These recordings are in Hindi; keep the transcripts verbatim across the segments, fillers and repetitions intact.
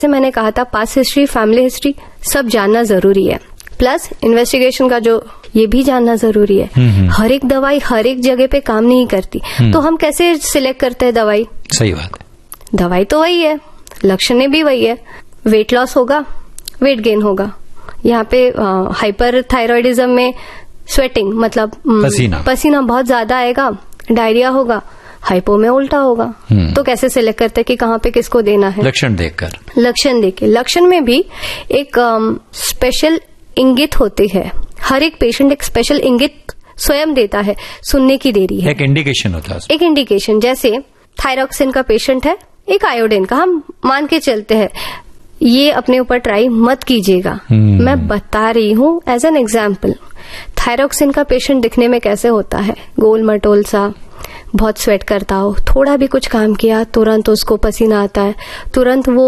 जैसे मैंने कहा था, पास्ट हिस्ट्री, फैमिली हिस्ट्री सब जानना जरूरी है, प्लस इन्वेस्टिगेशन का जो ये भी जानना जरूरी है। हर एक दवाई हर एक जगह पे काम नहीं करती, तो हम कैसे सिलेक्ट करते हैं दवाई? सही बात है। दवाई तो वही है, लक्षण भी वही है, वेट लॉस होगा, वेट गेन होगा। यहाँ पे हाइपर थायराइडिज्म में स्वेटिंग मतलब पसीना पसीना बहुत ज्यादा आएगा, डायरिया होगा, हाइपो में उल्टा होगा। तो कैसे सिलेक्ट करते हैं कि कहाँ पे किसको देना है? लक्षण देखकर। लक्षण देख के। लक्षण में भी एक स्पेशल इंगित होती है, हर एक पेशेंट एक स्पेशल इंगित स्वयं देता है, सुनने की देरी है, एक इंडिकेशन होता है, एक इंडिकेशन। जैसे थायरॉक्सिन का पेशेंट है, एक आयोडीन का, हम मान के चलते हैं, ये अपने ऊपर ट्राई मत कीजिएगा, मैं बता रही हूँ एज एन एग्जाम्पल। थायरॉक्सिन का पेशेंट दिखने में कैसे होता है? गोल मटोल सा, बहुत स्वेट करता हो, थोड़ा भी कुछ काम किया तुरंत उसको पसीना आता है, तुरंत वो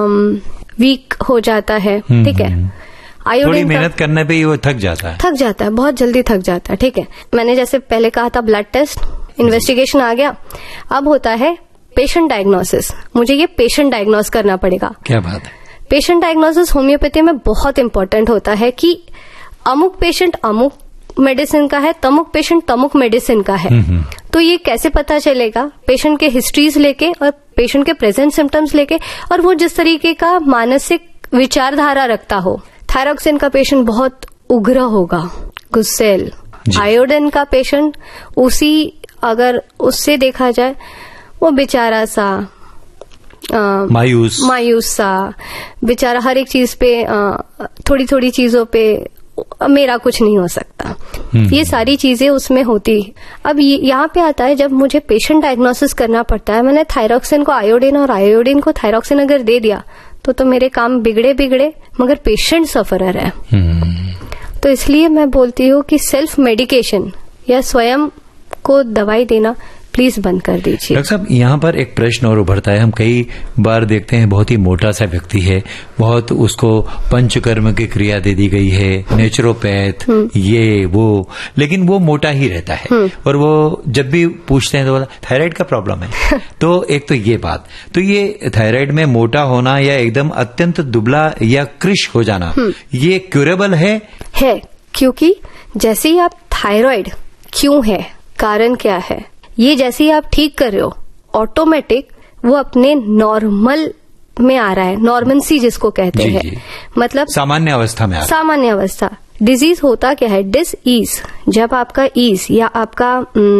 वीक हो जाता है, ठीक है। थोड़ी मेहनत करने पे ही वो थक जाता है, थक जाता है, बहुत जल्दी थक जाता है, ठीक है। मैंने जैसे पहले कहा था, ब्लड टेस्ट, इन्वेस्टिगेशन आ गया, अब होता है पेशेंट डायग्नोसिस। मुझे ये पेशेंट डायग्नोस करना पड़ेगा। क्या बात है। पेशेंट डायग्नोसिस होम्योपैथी में बहुत इंपॉर्टेंट होता है कि अमुक पेशेंट अमुक मेडिसिन का है, तमुक पेशेंट तमुक मेडिसिन का है। तो ये कैसे पता चलेगा? पेशेंट के हिस्ट्रीज लेके और पेशेंट के प्रेजेंट सिम्टम्स लेके, और वो जिस तरीके का मानसिक विचारधारा रखता हो। थायरॉक्सिन का पेशेंट बहुत उग्र होगा, गुस्सेल। आयोडीन का पेशेंट उसी, अगर उससे देखा जाए, वो बेचारा सा आ, मायूस मायूस सा बेचारा, हर एक चीज पे आ, थोड़ी थोड़ी चीजों पे मेरा कुछ नहीं हो सकता, ये सारी चीजें उसमें होती। अब यहाँ पे आता है जब मुझे पेशेंट डायग्नोसिस करना पड़ता है। मैंने थायरॉक्सिन को आयोडीन और आयोडीन को थायरॉक्सिन अगर दे दिया तो तो मेरे काम बिगड़े बिगड़े, मगर पेशेंट सफरर है। तो इसलिए मैं बोलती हूँ कि सेल्फ मेडिकेशन या स्वयं को दवाई देना प्लीज बंद कर दीजिए। डॉक्टर साहब, यहाँ पर एक प्रश्न और उभरता है। हम कई बार देखते हैं बहुत ही मोटा सा व्यक्ति है, बहुत उसको पंचकर्म की क्रिया दे दी गई है, नेचुरोपैथ ये वो, लेकिन वो मोटा ही रहता है। और वो जब भी पूछते हैं तो बोला थायराइड का प्रॉब्लम है। तो एक तो ये बात, तो ये थायराइड में मोटा होना या एकदम अत्यंत दुबला या कृश हो जाना, ये क्यूरेबल है? है, क्योंकि जैसे ही आप थायराइड क्यों है, कारण क्या है, ये जैसे ही आप ठीक कर रहे हो, ऑटोमेटिक वो अपने नॉर्मल में आ रहा है, नॉर्मल-सी जिसको कहते हैं, मतलब सामान्य अवस्था में आ रहा है। सामान्य अवस्था। डिजीज होता क्या है? Dish ease. जब आपका ईज या आपका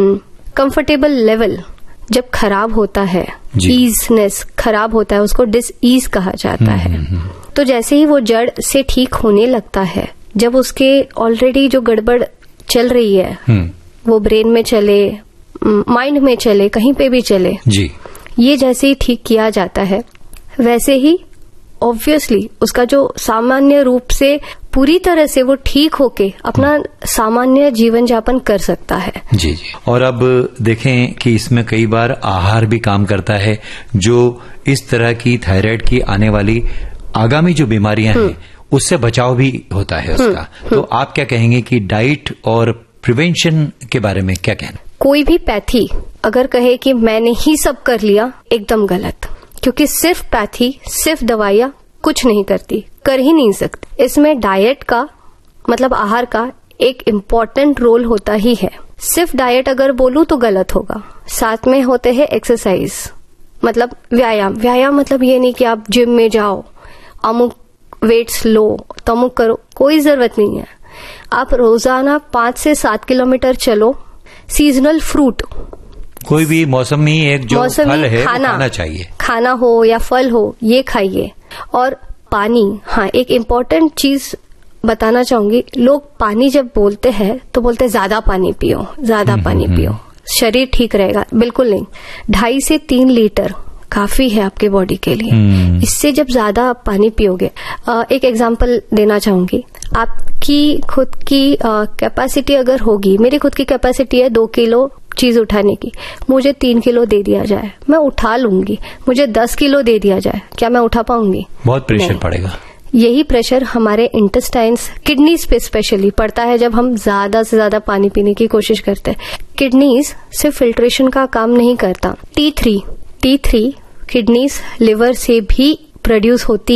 कंफर्टेबल लेवल जब खराब होता है, ईजनेस खराब होता है, उसको डिस ईज कहा जाता है। तो जैसे ही वो जड़ से ठीक होने लगता है, जब उसके ऑलरेडी जो गड़बड़ चल रही है, वो ब्रेन में चले, माइंड में चले, कहीं पे भी चले जी, ये जैसे ही ठीक किया जाता है, वैसे ही ऑब्वियसली उसका जो सामान्य रूप से पूरी तरह से वो ठीक होके अपना सामान्य जीवन यापन कर सकता है। जी जी। और अब देखें कि इसमें कई बार आहार भी काम करता है, जो इस तरह की थायराइड की आने वाली आगामी जो बीमारियां हैं उससे बचाव भी होता है उसका। तो आप क्या कहेंगे कि डाइट और प्रिवेंशन के बारे में क्या कहना? कोई भी पैथी अगर कहे कि मैंने ही सब कर लिया, एकदम गलत। क्योंकि सिर्फ पैथी, सिर्फ दवाइयां कुछ नहीं करती, कर ही नहीं सकती। इसमें डाइट का मतलब आहार का एक इम्पॉर्टेंट रोल होता ही है। सिर्फ डाइट अगर बोलूं तो गलत होगा। साथ में होते हैं एक्सरसाइज, मतलब व्यायाम। व्यायाम मतलब ये नहीं कि आप जिम में जाओ, अमुक वेट्स लो, तमुक करो, कोई जरूरत नहीं है। आप रोजाना पांच से सात किलोमीटर चलो। सीजनल फ्रूट, कोई भी मौसमी एक जो फल है खाना, खाना चाहिए, खाना हो या फल हो, ये खाइए। और पानी, हाँ एक इम्पोर्टेंट चीज बताना चाहूंगी। लोग पानी जब बोलते हैं तो बोलते हैं ज्यादा पानी पियो, ज्यादा पानी पियो, शरीर ठीक रहेगा। बिल्कुल नहीं, ढाई से तीन लीटर काफी है आपके बॉडी के लिए। इससे जब ज्यादा आप पानी पियोगे, एक एग्जांपल देना चाहूंगी। आपकी खुद की कैपेसिटी अगर होगी, मेरी खुद की कैपेसिटी है दो किलो चीज उठाने की, मुझे तीन किलो दे दिया जाए, मैं उठा लूंगी। मुझे दस किलो दे दिया जाए, क्या मैं उठा पाऊंगी? बहुत प्रेशर पड़ेगा। यही प्रेशर हमारे इंटेस्टाइन्स, किडनीज पे स्पेशली पड़ता है जब हम ज्यादा से ज्यादा पानी पीने की कोशिश करते हैं। किडनीज सिर्फ फिल्ट्रेशन का काम नहीं करता, T three T three kidneys liver से भी प्रोड्यूस होती